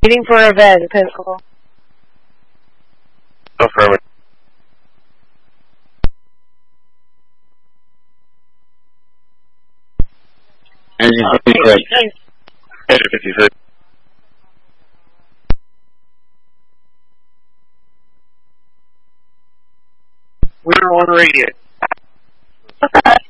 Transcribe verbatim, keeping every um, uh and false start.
Waiting for a red, Pinnacle. Affirmative. Engine fifty-six. Engine fifty-six. We're on radio. Okay.